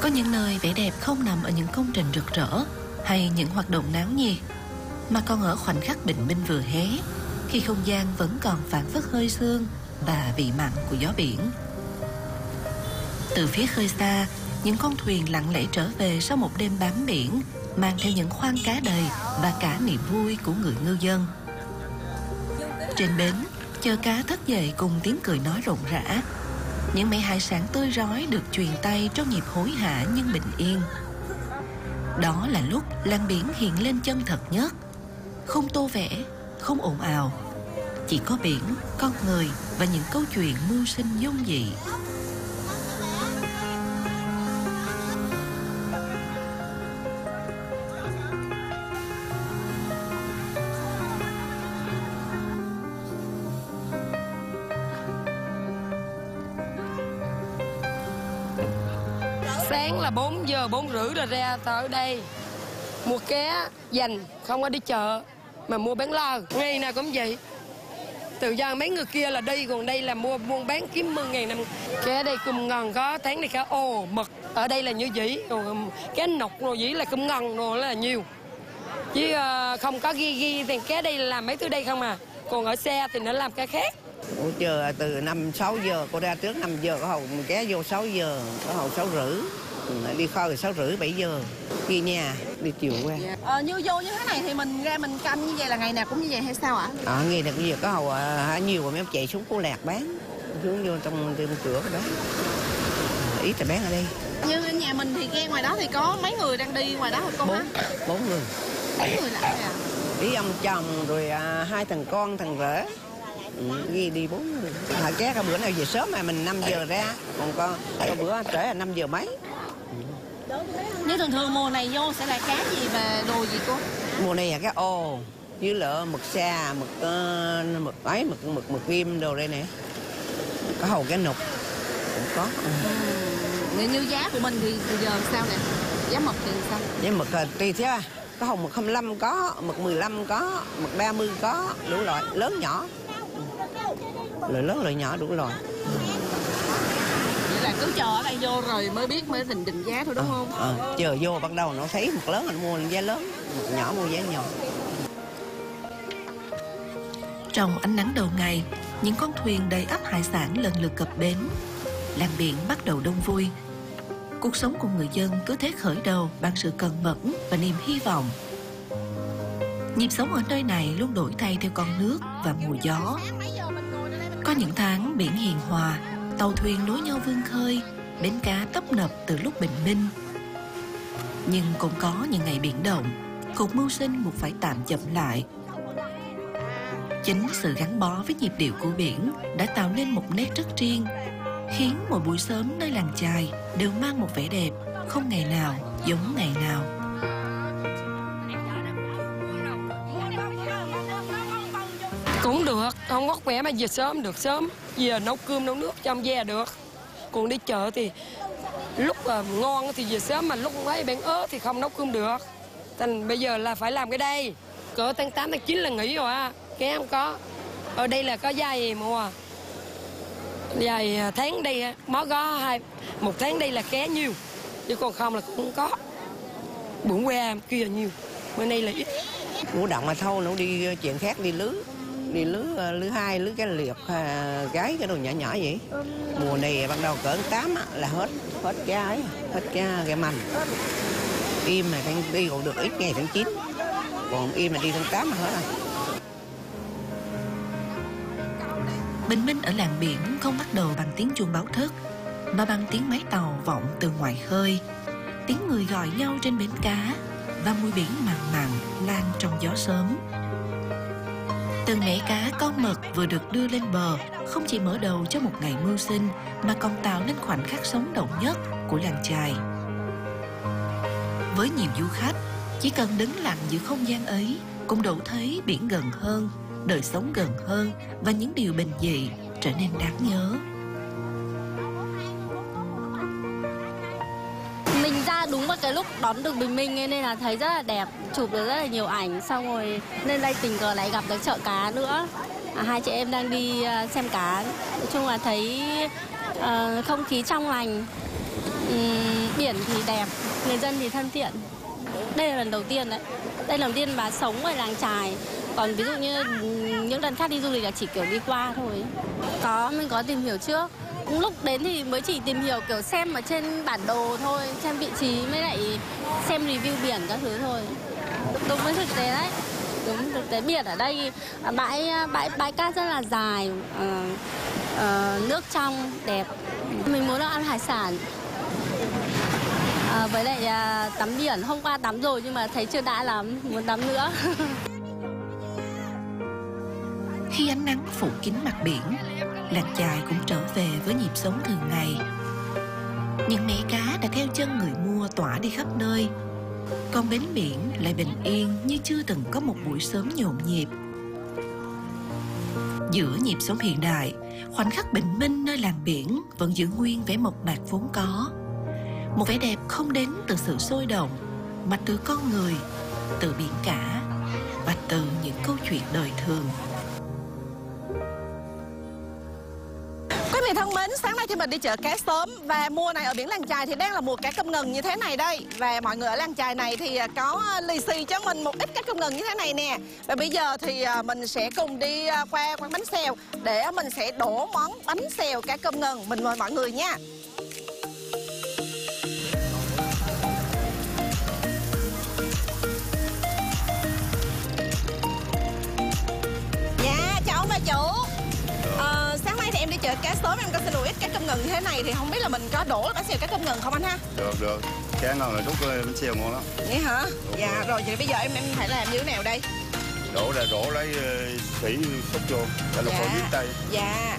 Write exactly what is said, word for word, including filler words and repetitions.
Có những nơi vẻ đẹp không nằm ở những công trình rực rỡ hay những hoạt động náo nhiệt, mà còn ở khoảnh khắc bình minh vừa hé, khi không gian vẫn còn phảng phất hơi sương và vị mặn của gió biển. Từ phía khơi xa, những con thuyền lặng lẽ trở về sau một đêm bám biển, mang theo những khoang cá đầy và cả niềm vui của người ngư dân. Trên bến, chợ cá thức dậy cùng tiếng cười nói rộn rã. Những mẻ hải sản tươi rói được truyền tay trong nhịp hối hả nhưng bình yên. Đó là lúc làng biển hiện lên chân thật nhất. Không tô vẽ, không ồn ào, chỉ có biển, con người và những câu chuyện mưu sinh dung dị. Sáng là bốn giờ, bốn rưỡi rồi ra tới đây mua cá dành, không có đi chợ mà mua bán lơ. Ngày nào cũng vậy. Từ giờ mấy người kia là đi, còn đây là mua buôn bán kiếm mười ngàn năm. Cá đây cùm ngần có, tháng này cá ồ, mực. Ở đây là như vậy, còn cá nọc rồi vậy là cùm ngần rồi là nhiều. Chứ uh, không có ghi ghi thì cá đây là làm mấy thứ đây không à. Còn ở xe thì nó làm cá khác. Ủa chờ từ năm sáu giờ, cô ra trước năm giờ, có hầu ké vô sáu giờ, có hầu sáu rưỡi. Đi kho rồi sáu rưỡi, bảy giờ. Khi nhà, đi chiều qua. Ờ, như vô như thế này thì mình ra mình canh như vậy là ngày nào cũng như vậy hay sao ạ? Ờ, à, ngày nào cũng như vậy, có hầu à, nhiều rồi mấy chạy xuống Cô Lạc bán. Xuống vô trong trong cửa đó. Ít là bán ở đây. Như nhà mình thì ghe ngoài đó thì có mấy người đang đi ngoài đó hả cô? Bốn, bốn người. Bốn người lại à? Ý ông chồng rồi à, hai thằng con, thằng rể. Ừ, ghi đi bốn người. Hả ké có bữa nào về sớm mà mình năm giờ ra, còn có, có bữa trễ là năm giờ mấy. Như thường thường mùa này vô sẽ là cá gì và đồ gì cô? Mùa này là cá ô, với lợ mực sa, mực uh, mực ấy, mực mực mực ghim đồ đây nè. Có hầu cá nục cũng có. Ừ. Ừ. Như giá của mình thì giờ sao nè? Giá mực thì sao? Giá mực uh, tùy theo. Có hầu mực hai mươi lăm có, mực mười lăm có, mực ba mươi có, đủ loại, lớn nhỏ. Loại lớn loại nhỏ đủ loại. Vậy là cứ chờ ở đây vô rồi mới biết mới định định giá thôi đúng à, không? À, chờ vô bắt đầu nó thấy mực lớn mình mua giá lớn, mực nhỏ mua giá nhỏ. Trong ánh nắng đầu ngày, những con thuyền đầy ắp hải sản lần lượt cập bến. Làng biển bắt đầu đông vui. Cuộc sống của người dân cứ thế khởi đầu bằng sự cần mẫn và niềm hy vọng. Nhịp sống ở nơi này luôn đổi thay theo con nước và mùa gió. Có những tháng biển hiền hòa, tàu thuyền nối nhau vươn khơi, bến cá tấp nập từ lúc bình minh. Nhưng cũng có những ngày biển động, cuộc mưu sinh buộc phải tạm chậm lại. Chính sự gắn bó với nhịp điệu của biển đã tạo nên một nét rất riêng, khiến mỗi buổi sớm nơi làng chài đều mang một vẻ đẹp không ngày nào giống ngày nào. Cũng được, không vất vả mà về sớm được sớm. Về nấu cơm nấu nước trong ve được. Còn đi chợ thì lúc uh, ngon thì về sớm, mà lúc mấy bạn ớ thì không nấu cơm được. Thành bây giờ là phải làm cái đây. Cỡ tháng tám, tháng chín là nghỉ rồi á. Ké không có. Ở đây là có dài mùa. Dài tháng đây mới có hai, một tháng đây là ké nhiều. Chứ còn không là cũng không có. Bữa qua kia nhiều, bữa nay là ít. Ngủ động mà thôi, nó đi chuyện khác, đi lưới. Đi lưới, lưới hai, lưới cái liệp, gái cái đồ nhỏ nhỏ vậy. Mùa này bắt đầu cỡ tám á, là hết, hết cá ấy, hết cá ghe mành. Im mà đang đi còn được ít ngày tháng chín. Còn im mà đi tháng tám mà hết rồi. Bình minh ở làng biển không bắt đầu bằng tiếng chuông báo thức, mà bằng tiếng máy tàu vọng từ ngoài khơi, tiếng người gọi nhau trên bến cá và mùi biển mặn mặn lan trong gió sớm. Từng mẻ cá con mực vừa được đưa lên bờ không chỉ mở đầu cho một ngày mưu sinh, mà còn tạo nên khoảnh khắc sống động nhất của làng chài. Với nhiều du khách, chỉ cần đứng lặng giữa không gian ấy cũng đủ thấy biển gần hơn, đời sống gần hơn và những điều bình dị trở nên đáng nhớ. Mình ra đúng vào cái lúc đón được bình minh nên là thấy rất là đẹp, chụp được rất là nhiều ảnh, xong rồi nên đây tình cờ lại gặp được chợ cá nữa. À, hai chị em đang đi xem cá, nói chung là thấy uh, không khí trong lành, Ừm, biển thì đẹp, người dân thì thân thiện. Đây là lần đầu tiên đấy. Đây là lần đầu tiên bà sống ở làng chài. Còn ví dụ như những lần khác đi du lịch là chỉ kiểu đi qua thôi. Có, mình có tìm hiểu trước. Lúc đến thì mới chỉ tìm hiểu kiểu xem ở trên bản đồ thôi, xem vị trí mới lại xem review biển các thứ thôi. Đúng với thực tế đấy. Đúng thực tế biển ở đây bãi bãi bãi cát rất là dài, uh, uh, nước trong đẹp. Mình muốn ăn hải sản. À, với lại à, tắm biển, hôm qua tắm rồi nhưng mà thấy chưa đã lắm, muốn tắm nữa. Khi ánh nắng phủ kín mặt biển, làng chài cũng trở về với nhịp sống thường ngày. Những mẻ cá đã theo chân người mua tỏa đi khắp nơi, còn bến biển lại bình yên như chưa từng có một buổi sớm nhộn nhịp. Giữa nhịp sống hiện đại, khoảnh khắc bình minh nơi làng biển vẫn giữ nguyên vẻ mộc mạc vốn có. Một vẻ đẹp không đến từ sự sôi động, mà từ con người, từ biển cả và từ những câu chuyện đời thường. Quý vị thân mến, sáng nay thì mình đi chợ cá sớm và mùa này ở biển Làng Chài thì đang là mùa cá cơm ngần như thế này đây. Và mọi người ở Làng Chài này thì có lì xì cho mình một ít cá cơm ngần như thế này nè. Và bây giờ thì mình sẽ cùng đi qua quán bánh xèo để mình sẽ đổ món bánh xèo cá cơm ngần. Mình mời mọi người nha. Dạ, chào ông bà chủ. Ờ, sáng nay thì em đi chợ cá sớm, em có xin đồ ít cá cơm ngần như thế này thì không biết là mình có đổ bánh xèo cá cơm ngần không anh ha? Được, được. Cá ngon là rút bánh xèo ngon lắm. Vậy hả? Đúng Dạ, rồi. rồi vậy bây giờ em em phải làm như thế nào đây? Đổ ra đổ lấy thủy xúc vô, cho nó khỏi Dạ. viết tay. Dạ.